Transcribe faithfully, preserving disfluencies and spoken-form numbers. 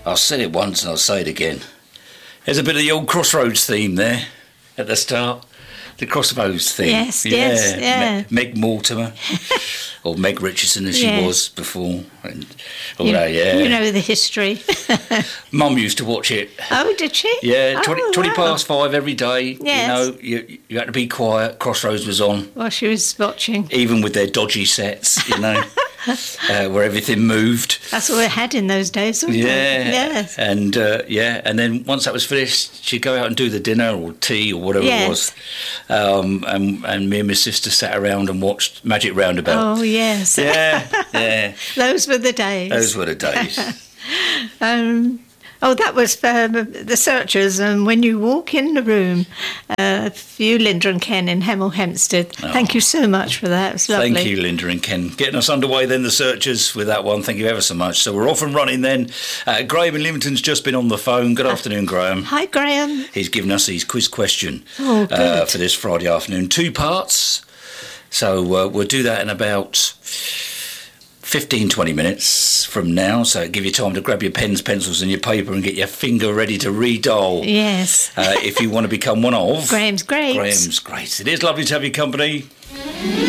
I said it once and I'll say it again. There's a bit of the old Crossroads theme there at the start. The Crossroads theme. Yes, yeah. yes, yeah. Me- Meg Mortimer, or Meg Richardson as she yeah. was before. And all you, that, yeah. You know the history. Mum used to watch it. Oh, did she? Yeah, twenty, oh, twenty wow. past five every day. Yes. You know, you, you had to be quiet. Crossroads was on. While she was watching. Even with their dodgy sets, you know. Uh, where everything moved. That's all we had in those days, wasn't yeah. it? Yes. And uh, yeah, and then once that was finished, she'd go out and do the dinner or tea or whatever yes. it was. Um, and, and me and my sister sat around and watched Magic Roundabout. Oh yes. Yeah, yeah. Those were the days. Those were the days. um, Oh, that was for the Searchers, and when you walk in the room, uh, for you, Linda and Ken in Hemel Hempstead. Oh. Thank you so much for that. It was lovely. Thank you, Linda and Ken. Getting us underway then, the Searchers, with that one. Thank you ever so much. So we're off and running then. Uh, Graham in Leamington's just been on the phone. Good afternoon, Graham. Hi, Graham. He's given us his quiz question oh, uh, for this Friday afternoon. Two parts. So uh, we'll do that in about fifteen, twenty minutes from now, so give you time to grab your pens, pencils and your paper and get your finger ready to redial. Yes. uh, if you want to become one of Graham's Greats. Graham's Greats. It is lovely to have your company.